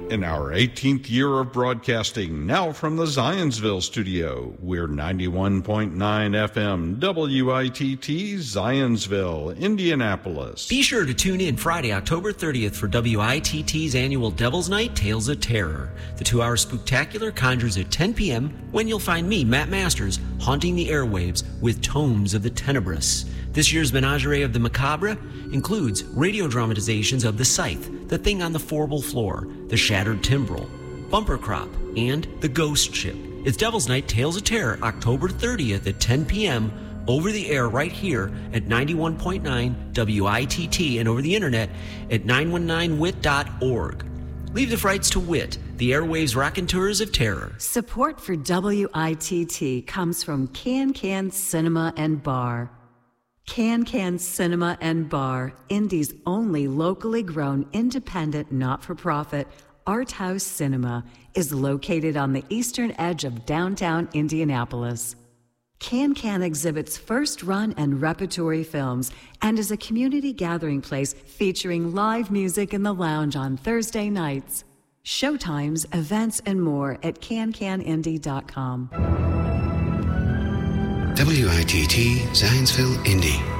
In our 18th year of broadcasting, now from the Zionsville studio, we're 91.9 FM WITT Zionsville, Indianapolis. Be sure to tune in Friday, October 30th for WITT's annual Devil's Night Tales of Terror. The 2-hour spooktacular conjures at 10 p.m. when you'll find me, Matt Masters, haunting the airwaves with Tomes of the Tenebrous. This year's Menagerie of the Macabre includes radio dramatizations of The Scythe, The Thing on the Forble Floor, The Shattered Timbrel, Bumper Crop, and The Ghost Ship. It's Devil's Night Tales of Terror, October 30th at 10 p.m. over the air right here at 91.9 WITT and over the internet at 919wit.org. Leave the frights to WIT, the airwaves raconteurs of terror. Support for WITT comes from Can Cinema and Bar. Can Cinema and Bar, Indy's only locally grown, independent, not-for-profit art house cinema, is located on the eastern edge of downtown Indianapolis. Can exhibits first-run and repertory films and is a community gathering place featuring live music in the lounge on Thursday nights. Showtimes, events, and more at cancanindy.com. WITT Zionsville, Indy.